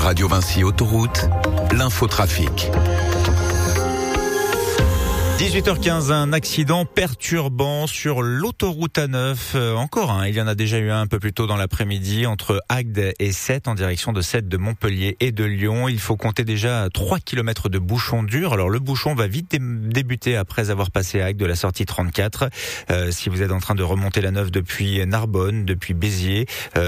Radio Vinci Autoroute, l'infotrafic. 18h15, un accident perturbant sur l'autoroute A9. Encore il y en a déjà eu un peu plus tôt dans l'après-midi entre Agde et Sète en direction de Sète, de Montpellier et de Lyon. Il faut compter déjà 3 km de bouchon dur. Alors le bouchon va vite débuter après avoir passé Agde de la sortie 34. Si vous êtes en train de remonter la 9 depuis Narbonne, depuis Béziers,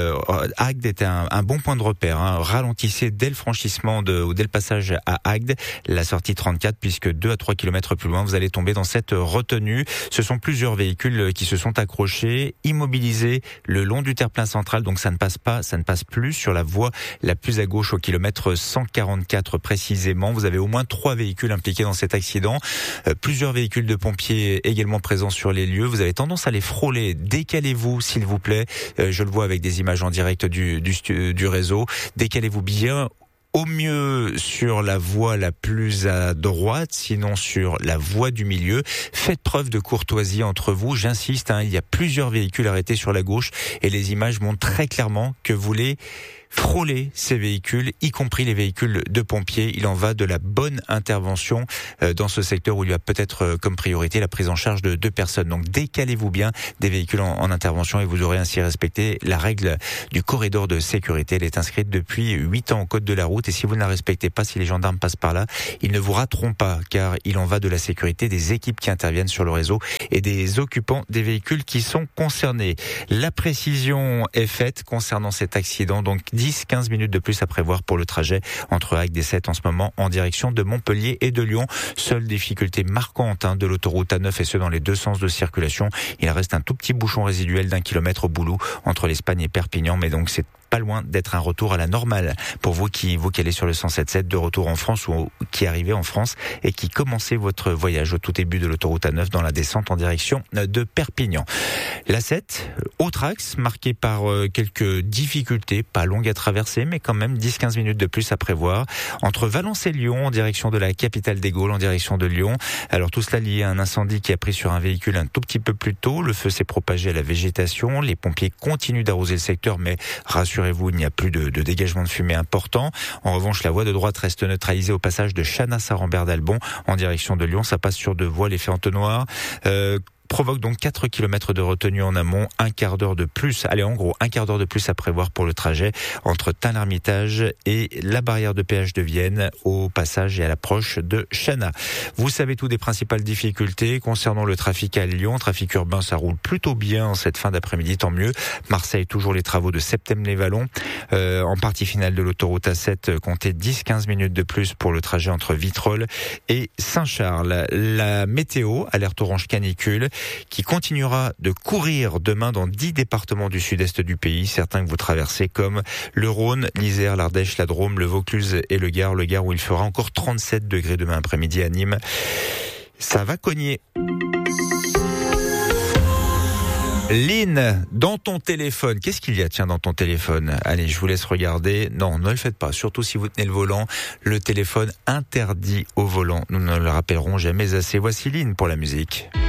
Agde est un bon point de repère. Ralentissez dès le franchissement ou dès le passage à Agde, la sortie 34, puisque 2 à 3 km plus loin, vous allez tomber dans cette retenue. Ce sont plusieurs véhicules qui se sont accrochés, immobilisés le long du terre-plein central, donc ça ne passe plus sur la voie la plus à gauche au kilomètre 144 précisément. Vous avez au moins 3 véhicules impliqués dans cet accident. Plusieurs véhicules de pompiers également présents sur les lieux. Vous avez tendance à les frôler. Décalez-vous, s'il vous plaît. Je le vois avec des images en direct du réseau. Décalez-vous bien. Au mieux sur la voie la plus à droite, sinon sur la voie du milieu. Faites preuve de courtoisie entre vous. J'insiste, il y a plusieurs véhicules arrêtés sur la gauche et les images montrent très clairement que vous les frôler ces véhicules, y compris les véhicules de pompiers. Il en va de la bonne intervention dans ce secteur où il y a peut-être comme priorité la prise en charge de 2 personnes. Donc décalez-vous bien des véhicules en intervention et vous aurez ainsi respecté la règle du corridor de sécurité. Elle est inscrite depuis 8 ans au code de la route et si vous ne la respectez pas, si les gendarmes passent par là, ils ne vous rateront pas car il en va de la sécurité des équipes qui interviennent sur le réseau et des occupants des véhicules qui sont concernés. La précision est faite concernant cet accident, donc 10-15 minutes de plus à prévoir pour le trajet entre Agde et Sète en ce moment en direction de Montpellier et de Lyon. Seule difficulté marquante de l'autoroute A9 et ce dans les 2 sens de circulation. Il reste un tout petit bouchon résiduel d'1 kilomètre au boulot entre l'Espagne et Perpignan, mais donc c'est pas loin d'être un retour à la normale pour vous qui allez sur le 107.7 de retour en France ou qui arrivez en France et qui commencez votre voyage au tout début de l'autoroute A9 dans la descente en direction de Perpignan. La 7, autre axe marqué par quelques difficultés, pas longues à traverser, mais quand même 10-15 minutes de plus à prévoir entre Valence et Lyon en direction de la capitale des Gaules en direction de Lyon. Alors tout cela lié à un incendie qui a pris sur un véhicule un tout petit peu plus tôt. Le feu s'est propagé à la végétation. Les pompiers continuent d'arroser le secteur, mais rassurez-vous, il n'y a plus de dégagement de fumée important. En revanche, la voie de droite reste neutralisée au passage de Channas-Rambert-d'Albon en direction de Lyon. Ça passe sur 2 voies, l'effet entonnoir. Provoque donc 4 km de retenue en amont, un quart d'heure de plus à prévoir pour le trajet entre Tain-l'Hermitage et la barrière de péage de Vienne au passage et à l'approche de Channas. Vous savez tout des principales difficultés concernant le trafic à Lyon. Trafic urbain, ça roule plutôt bien en cette fin d'après-midi, tant mieux. Marseille, toujours les travaux de Septem-les-Vallons. En partie finale de l'autoroute A7, comptez 10-15 minutes de plus pour le trajet entre Vitrolles et Saint-Charles. La météo, alerte orange canicule, qui continuera de courir demain dans 10 départements du sud-est du pays, certains que vous traversez comme le Rhône, l'Isère, l'Ardèche, la Drôme, le Vaucluse et le Gard où il fera encore 37 degrés demain après-midi à Nîmes. Ça va cogner. Lynn, dans ton téléphone, qu'est-ce qu'il y a dans ton téléphone? Allez, je vous laisse regarder. Non, ne le faites pas, surtout si vous tenez le volant. Le téléphone interdit au volant. Nous ne le rappellerons jamais assez. Voici Lynn pour la musique.